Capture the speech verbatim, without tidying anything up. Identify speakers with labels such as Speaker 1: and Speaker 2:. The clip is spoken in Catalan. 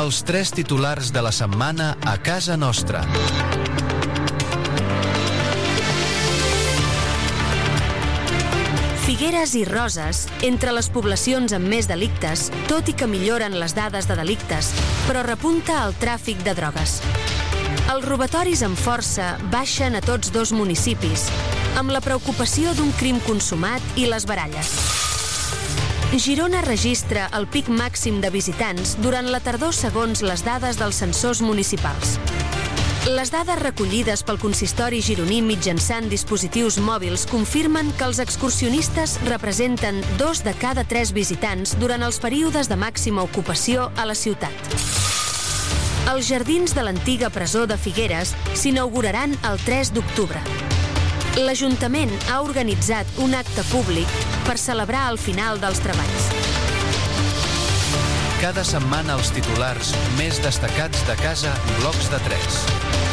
Speaker 1: Els tres titulars de la setmana a casa nostra.
Speaker 2: Figueres i Roses, entre les poblacions amb més delictes, tot i que milloren les dades de delictes, però repunta el tràfic de drogues. Els robatoris amb força baixen a tots dos municipis, amb la preocupació d'un crim consumat i les baralles. Girona registra el pic màxim de visitants durant la tardor segons les dades dels censors municipals. Les dades recollides pel consistori gironí mitjançant dispositius mòbils confirmen que els excursionistes representen dos de cada tres visitants durant els períodes de màxima ocupació a la ciutat. Els jardins de l'antiga presó de Figueres s'inauguraran el tres d'octubre. L'Ajuntament ha organitzat un acte públic per celebrar el final dels treballs.
Speaker 1: Cada setmana els titulars més destacats de casa Blocs de tres.